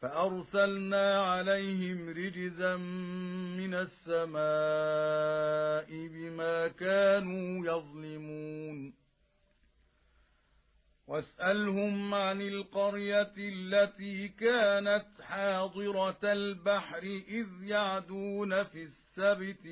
فأرسلنا عليهم رجزا من السماء بما كانوا يظلمون واسألهم عن القرية التي كانت حاضرة البحر إذ يعدون في السبت